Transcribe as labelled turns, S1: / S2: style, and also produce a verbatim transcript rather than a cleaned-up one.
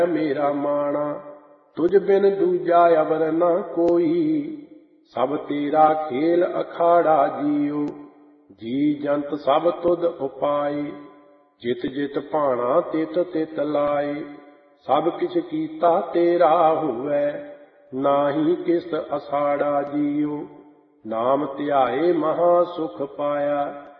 S1: ਮੇਰਾ ਮਾਣਾ। ਤੁਝ ਬਿਨ ਦੂਜਾ ਅਵਰ ਨਾ ਕੋਈ, ਸਭ ਤੇਰਾ ਖੇਲ ਅਖਾੜਾ ਜੀਉ। ਜੀ ਜੰਤ ਸਭ ਤੁਧ ਉਪਾਏ, ਜਿਤ ਜਿਤ ਭਾਣਾ ਤਿਤ ਤਿਤ ਲਾਏ। ਸਭ ਕਿਛ ਕੀਤਾ ਤੇਰਾ ਹੋਵੈ, ਨਾਹੀ ਕਿਸ ਅਸਾੜਾ ਜੀਉ। ਨਾਮ ਧਿਆਏ ਮਹਾ ਸੁਖ ਪਾਇਆ,